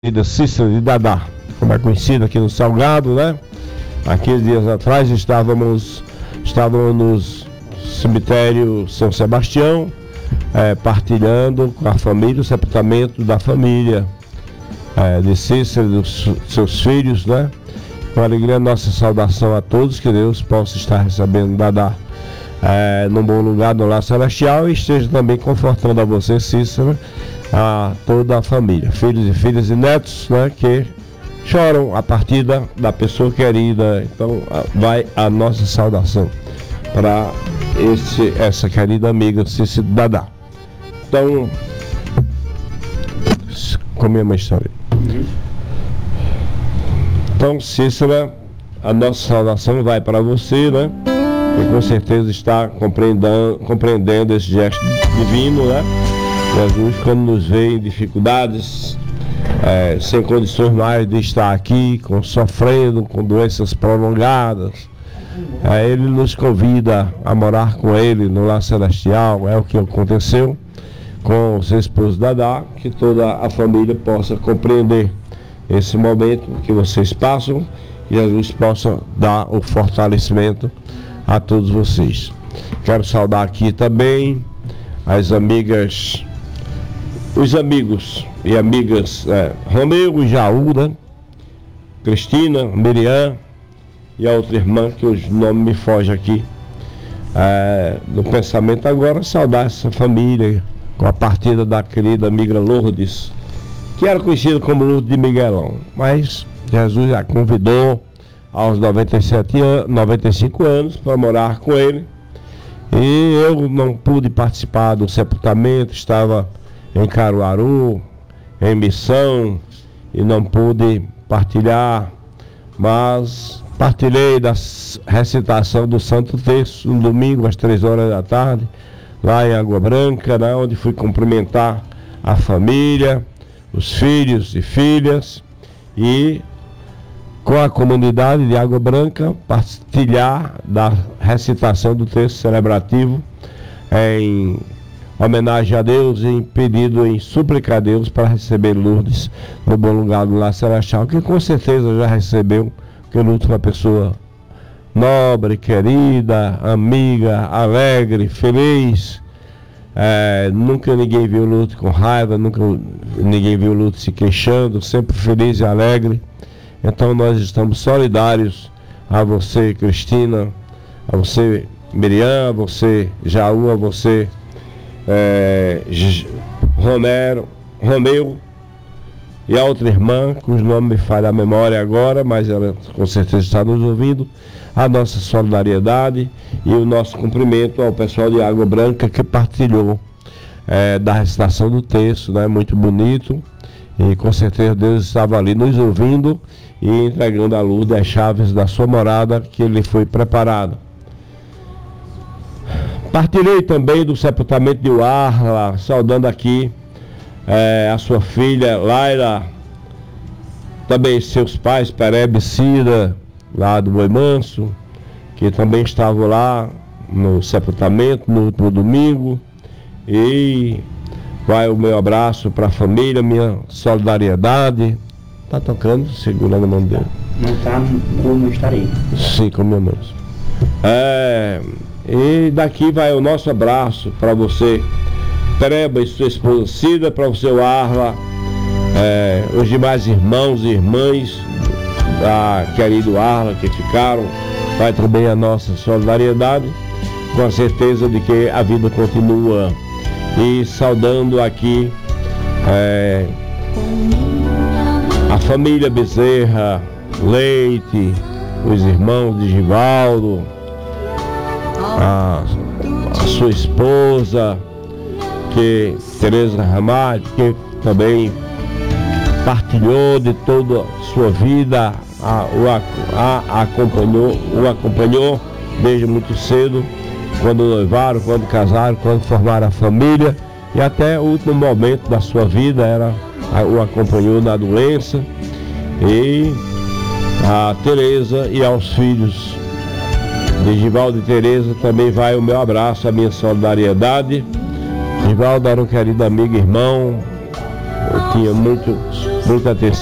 Cícera de Dadá, como é conhecida aqui no Salgado, né? Aqui dias atrás estávamos no cemitério São Sebastião, partilhando com a família, o sepultamento da família de Cícera, dos seus filhos, né? Com alegria, nossa saudação a todos, que Deus possa estar recebendo Dadá num bom lugar no lar celestial e esteja também confortando a você, Cícera, a toda a família, filhos e filhas e netos, né, que choram a partida da pessoa querida. Então vai a nossa saudação para essa querida amiga Cícera Dadá. Então, como é uma história. Então, Cícera, a nossa saudação vai para você, né, que com certeza está compreendendo esse gesto divino, né? Jesus, quando nos vê em dificuldades, sem condições mais de estar aqui, sofrendo com doenças prolongadas, Ele nos convida a morar com Ele no lar celestial. É o que aconteceu com o seu esposo Dadá, que toda a família possa compreender esse momento que vocês passam e Jesus possa dar o fortalecimento a todos vocês. Quero saudar aqui também as amigas, os amigos e amigas Romeu e Jaú, né? Cristina, Miriam e a outra irmã, que os nomes me fogem aqui no pensamento agora. Saudar essa família com a partida da querida amiga Lourdes, que era conhecida como Lourdes de Miguelão, mas Jesus a convidou aos 95 anos para morar com ele, e eu não pude participar do sepultamento, estava em Caruaru, em missão, e não pude partilhar, mas partilhei da recitação do Santo Terço no domingo às 3 horas da tarde, lá em Água Branca, né, onde fui cumprimentar a família, os filhos e filhas, e com a comunidade de Água Branca partilhar da recitação do texto celebrativo em homenagem a Deus, em pedido, em súplica a Deus para receber Lourdes no bom lugar do lar celestial, que com certeza já recebeu, porque Lourdes foi uma pessoa nobre, querida, amiga, alegre, feliz. Nunca ninguém viu Lourdes com raiva, nunca ninguém viu Lourdes se queixando, sempre feliz e alegre. Então nós estamos solidários a você, Cristina, a você, Miriam, a você, Jaú, a você, Romeu e a outra irmã, cujo nome me falha a memória agora, mas ela com certeza está nos ouvindo. A nossa solidariedade e o nosso cumprimento ao pessoal de Água Branca que partilhou da recitação do texto, né? Muito bonito, e com certeza Deus estava ali nos ouvindo e entregando à Lourdes as chaves da sua morada que lhe foi preparada. Partilhei também do sepultamento de Warla, saudando aqui a sua filha Laila, também seus pais Perebe e Cida, lá do Boi Manso, que também estavam lá no sepultamento no último domingo. E vai o meu abraço para a família, minha solidariedade. Tá tocando, segurando a mão dele. Não tá como eu estarei. Sim, como eu mesmo. E daqui vai o nosso abraço para você, Pereba e sua esposa Cida, para o seu Arla, os demais irmãos e irmãs da querido Arla que ficaram. Vai também a nossa solidariedade, com a certeza de que a vida continua. E saudando aqui a família Bezerra Leite, os irmãos de Givaldo, a sua esposa, que Tereza Ramalho, que também partilhou de toda a sua vida, o acompanhou desde muito cedo, quando noivaram, quando casaram, quando formaram a família, e até o último momento da sua vida o acompanhou na doença. E a Tereza e aos filhos de Givaldo e Tereza também vai o meu abraço, a minha solidariedade. Givaldo era um querido amigo e irmão, tinha muita atenção.